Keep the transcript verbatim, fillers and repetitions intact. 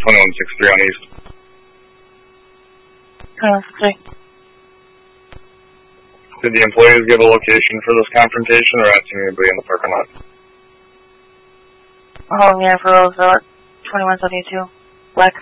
twenty-one sixty-three on East. twenty-one sixty-three. Did the employees give a location for this confrontation or asking anybody in the parking lot? Oh, yeah, for those, uh, twenty-one seventy-two. Lex.